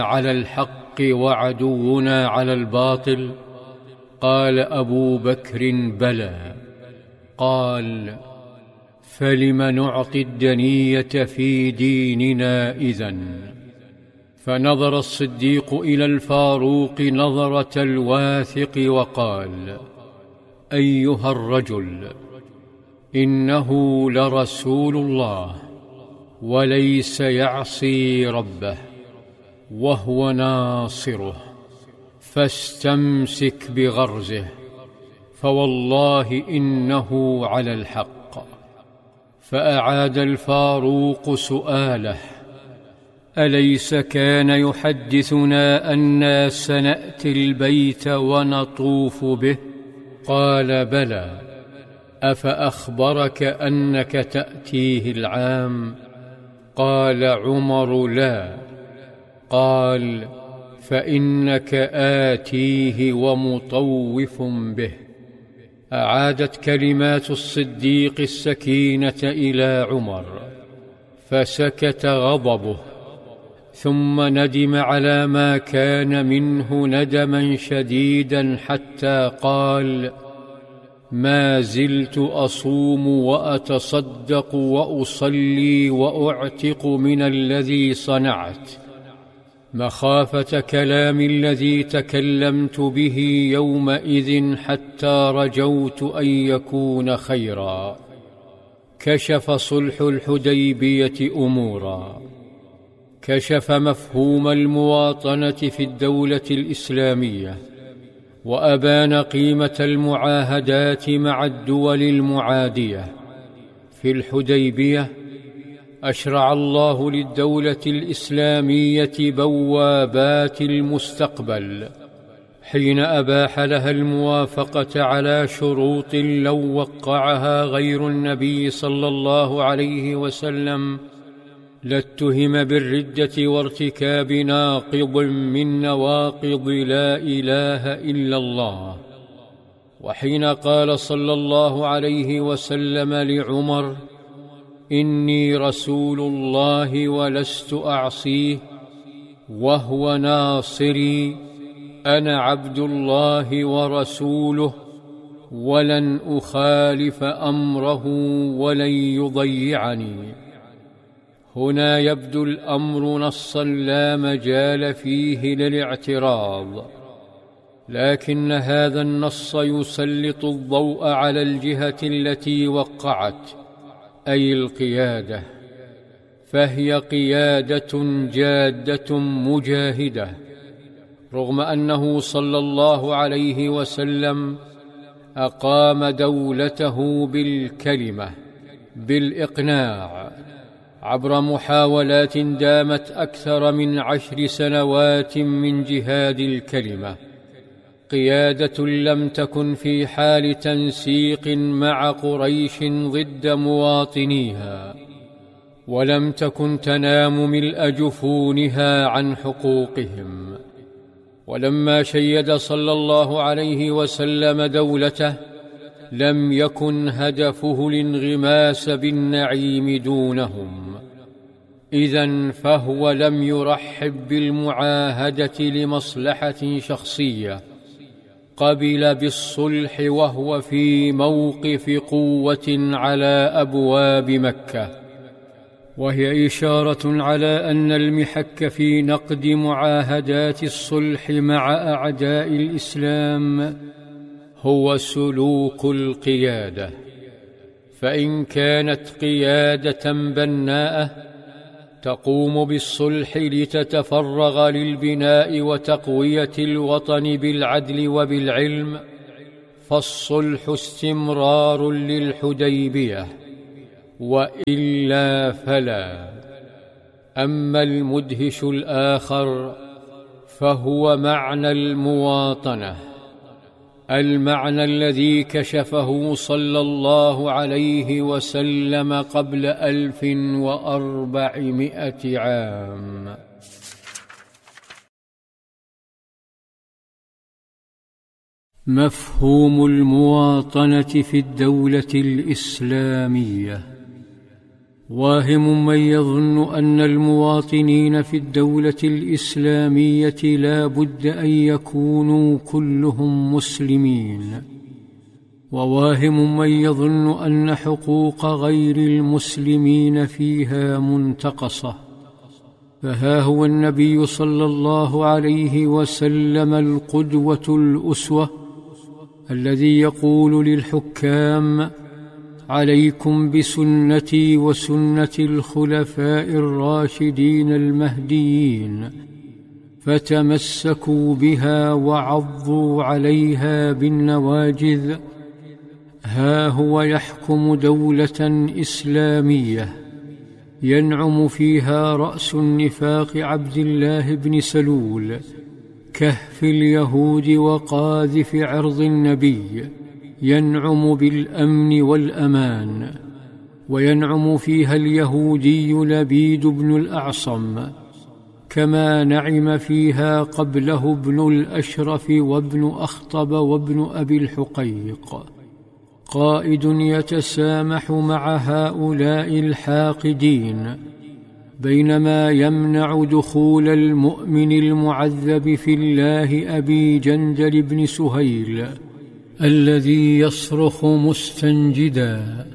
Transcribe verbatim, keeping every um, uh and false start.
على الحق وعدونا على الباطل؟ قال أبو بكر: بلى. قال: فلم نعطي الدنية في ديننا إذن؟ فنظر الصديق إلى الفاروق نظرة الواثق وقال: أيها الرجل، إنه لرسول الله وليس يعصي ربه وهو ناصره، فاستمسك بغرزه، فوالله إنه على الحق. فأعاد الفاروق سؤاله: أليس كان يحدثنا أنا سنأتي البيت ونطوف به؟ قال: بلى. أفأخبرك أنك تأتيه العام؟ قال عمر: لا. قال: فإنك آتيه ومطوف به. أعادت كلمات الصديق السكينة إلى عمر، فسكت غضبه، ثم ندم على ما كان منه ندما شديدا، حتى قال: ما زلت أصوم وأتصدق وأصلي وأعتق من الذي صنعت، مخافة كلام الذي تكلمت به يومئذ، حتى رجوت أن يكون خيرا. كشف صلح الحديبية أمورا، كشف مفهوم المواطنة في الدولة الإسلامية، وأبان قيمة المعاهدات مع الدول المعادية. في الحديبية أشرع الله للدولة الإسلامية بوابات المستقبل، حين أباح لها الموافقة على شروط لو وقعها غير النبي صلى الله عليه وسلم لاتهم بالردة وارتكاب ناقض من نواقض لا إله إلا الله. وحين قال صلى الله عليه وسلم لعمر: إني رسول الله ولست أعصيه وهو ناصري، أنا عبد الله ورسوله، ولن أخالف أمره ولن يضيعني. هنا يبدو الأمر نصا لا مجال فيه للاعتراض، لكن هذا النص يسلط الضوء على الجهة التي وقعت، أي القيادة، فهي قيادة جادة مجاهدة، رغم أنه صلى الله عليه وسلم أقام دولته بالكلمة، بالإقناع، عبر محاولات دامت أكثر من عشر سنوات من جهاد الكلمة. قيادة لم تكن في حال تنسيق مع قريش ضد مواطنيها، ولم تكن تنام ملء جفونها عن حقوقهم. ولما شيد صلى الله عليه وسلم دولته لم يكن هدفه الانغماس بالنعيم دونهم، إذن فهو لم يرحب بالمعاهدة لمصلحة شخصية، قبل بالصلح وهو في موقف قوة على أبواب مكة. وهي إشارة على أن المحك في نقد معاهدات الصلح مع أعداء الإسلام هو سلوك القيادة، فإن كانت قيادة بناءة تقوم بالصلح لتتفرغ للبناء وتقوية الوطن بالعدل وبالعلم، فالصلح استمرار للحديبية، وإلا فلا. أما المدهش الآخر فهو معنى المواطنة، المعنى الذي كشفه صلى الله عليه وسلم قبل ألف وأربعمائة عام. مفهوم المواطنة في الدولة الإسلامية واهم من يظن أن المواطنين في الدولة الإسلامية لا بد أن يكونوا كلهم مسلمين، وواهم من يظن أن حقوق غير المسلمين فيها منتقصة. فها هو النبي صلى الله عليه وسلم القدوة الأسوة الذي يقول للحكام: عليكم بسنتي وسنة الخلفاء الراشدين المهديين، فتمسكوا بها وعضوا عليها بالنواجذ. ها هو يحكم دولة إسلامية ينعم فيها رأس النفاق عبد الله بن سلول، كهف اليهود وقاذف عرض النبي، ينعم بالأمن والأمان، وينعم فيها اليهودي لبيد بن الأعصم، كما نعم فيها قبله ابن الأشرف وابن أخطب وابن أبي الحقيق. قائد يتسامح مع هؤلاء الحاقدين، بينما يمنع دخول المؤمن المعذب في الله أبي جندل بن سهيل الذي يصرخ مستنجدا: